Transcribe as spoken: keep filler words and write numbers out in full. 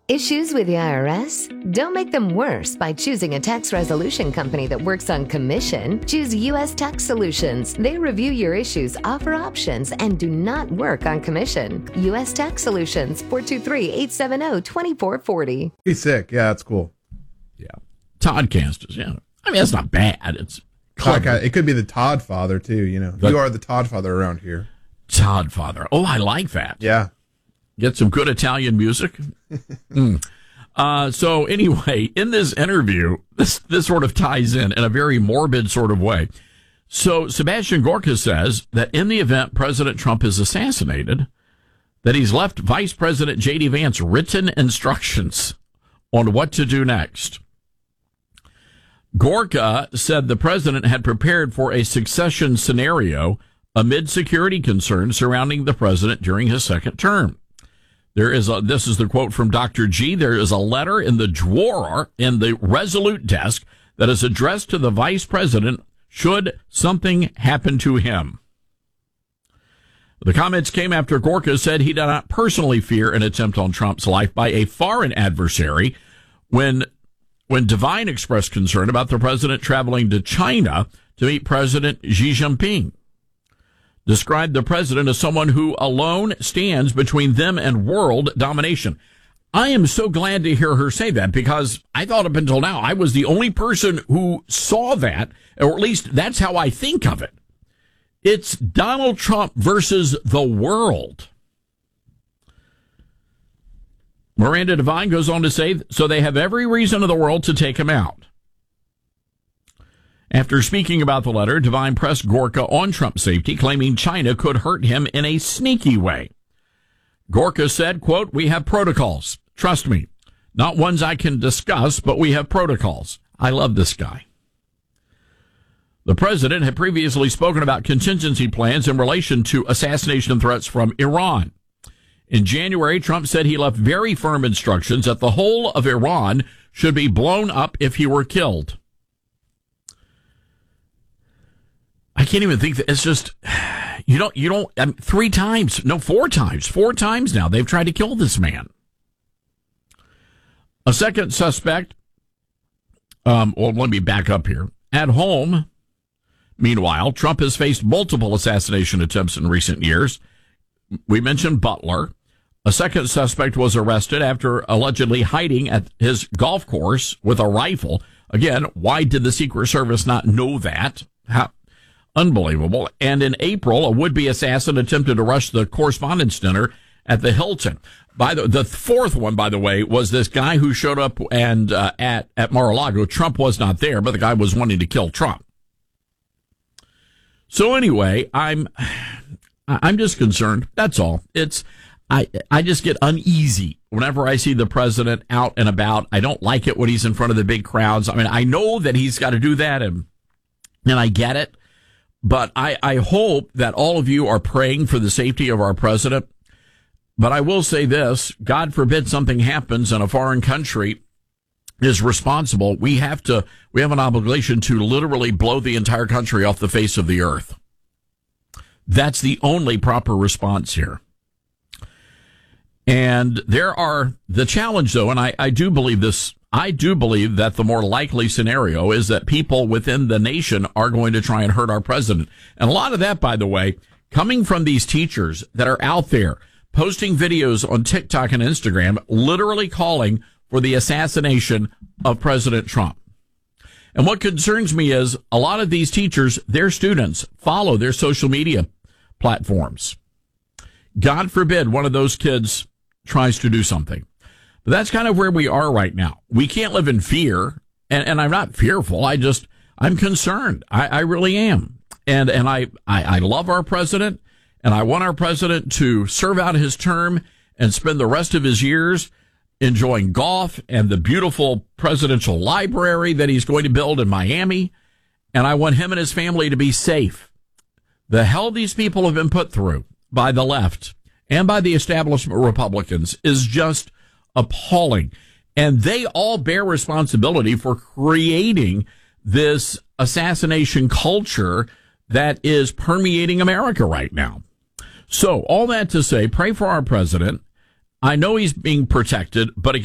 Issues with the I R S? Don't make them worse by choosing a tax resolution company that works on commission. Choose U S Tax Solutions. They review your issues, offer options, and do not work on commission. U S Tax Solutions, four two three, eight seven zero, two four four zero. He's sick. Yeah, that's cool. Yeah. Toddcasters, yeah. I mean, that's not bad. It's Todd, it could be the Todd father, too, you know. The, you are the Todd father around here. Todd father. Oh, I like that. Yeah. Get some good Italian music. mm. uh, so anyway, in this interview, this this sort of ties in in a very morbid sort of way. So Sebastian Gorka says that in the event President Trump is assassinated, that he's left Vice President J D. Vance written instructions on what to do next. Gorka said the president had prepared for a succession scenario amid security concerns surrounding the president during his second term. There is a, this is the quote from Doctor G. There is a letter in the drawer in the Resolute desk that is addressed to the vice president should something happen to him. The comments came after Gorka said he did not personally fear an attempt on Trump's life by a foreign adversary when, when Devine expressed concern about the president traveling to China to meet President Xi Jinping. Described the president as someone who alone stands between them and world domination. I am so glad to hear her say that because I thought up until now I was the only person who saw that, or at least that's how I think of it. It's Donald Trump versus the world. Miranda Devine goes on to say, so they have every reason in the world to take him out. After speaking about the letter, Devine pressed Gorka on Trump's safety, claiming China could hurt him in a sneaky way. Gorka said, quote, we have protocols. Trust me. Not ones I can discuss, but we have protocols. I love this guy. The president had previously spoken about contingency plans in relation to assassination threats from Iran. In January, Trump said he left very firm instructions that the whole of Iran should be blown up if he were killed. I can't even think that it's just, you don't, you don't, I mean, three times, no, four times, four times now they've tried to kill this man. A second suspect, um, well, let me back up here. At home, meanwhile, Trump has faced multiple assassination attempts in recent years. We mentioned Butler. A second suspect was arrested after allegedly hiding at his golf course with a rifle. Again, why did the Secret Service not know that? How? Unbelievable. And in April, a would-be assassin attempted to rush the Correspondents' Dinner at the Hilton. By the the fourth one, by the way, was this guy who showed up and uh, at at Mar-a-Lago. Trump was not there, but the guy was wanting to kill Trump. So anyway, I'm I'm just concerned. That's all. It's I I just get uneasy whenever I see the president out and about. I don't like it when he's in front of the big crowds. I mean, I know that he's got to do that, and and I get it. But I, I hope that all of you are praying for the safety of our president. But I will say this, God forbid something happens and a foreign country is responsible. We have to, we have an obligation to literally blow the entire country off the face of the earth. That's the only proper response here. And there are, the challenge though, and I, I do believe this, I do believe that the more likely scenario is that people within the nation are going to try and hurt our president. And a lot of that, by the way, coming from these teachers that are out there posting videos on TikTok and Instagram, literally calling for the assassination of President Trump. And what concerns me is a lot of these teachers, their students follow their social media platforms. God forbid one of those kids tries to do something. But that's kind of where we are right now. We can't live in fear, and, and I'm not fearful. I just, I'm concerned. I, I really am. And and I, I, I love our president, and I want our president to serve out his term and spend the rest of his years enjoying golf and the beautiful presidential library that he's going to build in Miami. And I want him and his family to be safe. The hell these people have been put through by the left and by the establishment Republicans is just appalling. And they all bear responsibility for creating this assassination culture that is permeating America right now. So all that to say, pray for our president. I know he's being protected, but again,